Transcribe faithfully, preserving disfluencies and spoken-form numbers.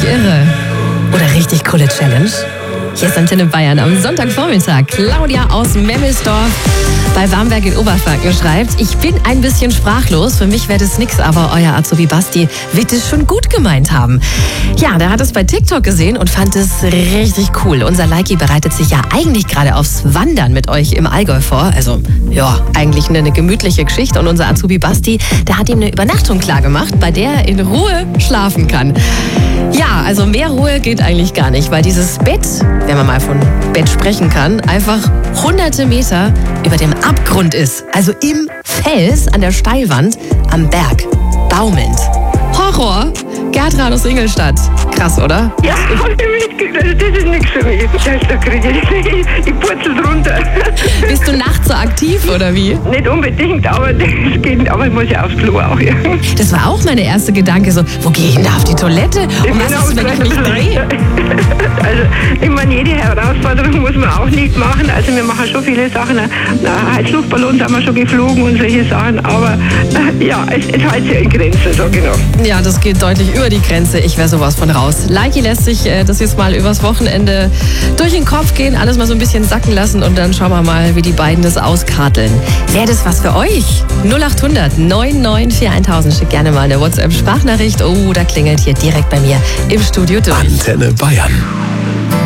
irre. Oder richtig coole Challenge. Hier ist Antenne Bayern am Sonntagvormittag. Claudia aus Memmelsdorf bei Bamberg in Oberfranken schreibt: Ich bin ein bisschen sprachlos. Für mich wäre das nix, aber euer Azubi Basti wird es schon gut gemeint haben. Ja, der hat es bei TikTok gesehen und fand es richtig cool. Unser Likey bereitet sich ja eigentlich gerade aufs Wandern mit euch im Allgäu vor. Also, ja, eigentlich eine, eine gemütliche Geschichte. Und unser Azubi Basti, der hat ihm eine Übernachtung klargemacht, bei der er in Ruhe schlafen kann. Ja, also mehr Ruhe geht eigentlich gar nicht, weil dieses Bett, wenn man mal von Bett sprechen kann, einfach hunderte Meter über dem Abgrund ist. Also im Fels an der Steilwand am Berg. Baumelnd. Horror. Gertrud aus Ingolstadt. Krass, oder? Ja, hab ich mitgekriegt. Also das ist nichts für mich. Da kriege ich die Purzel drunter. Bist du nachts so aktiv, oder wie? Nicht unbedingt, aber das geht. Aber ich muss ja aufs Klo auch, ja. Das war auch meine erste Gedanke, so, wo gehe ich denn da auf die Toilette? Und was ist, wenn ich mich drehe? Also, ich meine, jede Herausforderung muss man auch nicht machen. Also, wir machen schon viele Sachen. Na, Heizluftballon sind wir schon geflogen und solche Sachen. Aber äh, ja, es, es hält sich in Grenzen, so genau. Ja, das geht deutlich über die Grenze. Ich wäre sowas von raus. Likey lässt sich äh, das jetzt mal übers Wochenende durch den Kopf gehen, alles mal so ein bisschen sacken lassen und dann schauen wir mal, wie die beiden das auskarteln. Wäre das was für euch? null acht hundert neun neun vier tausend. Schickt gerne mal eine WhatsApp-Sprachnachricht. Oh, da klingelt hier direkt bei mir im Studio durch. Antenne Bayern.